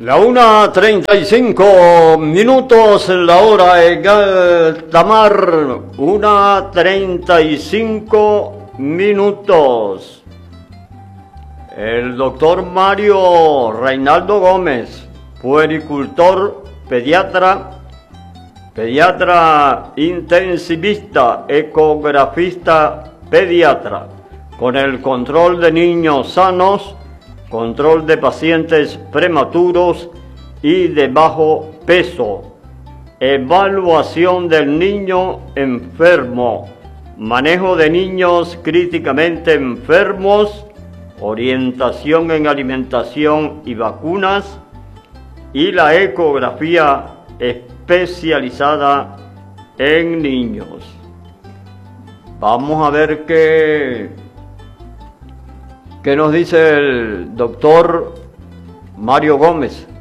1:35 la hora en Altamar, 1:35. El doctor Mario Reinaldo Gómez, puericultor, pediatra intensivista, ecografista, pediatra, con el control de niños sanos, control de pacientes prematuros y de bajo peso, evaluación del niño enfermo, manejo de niños críticamente enfermos, orientación en alimentación y vacunas, y la ecografía especializada en niños. Vamos a ver qué nos dice el doctor Mario Gómez.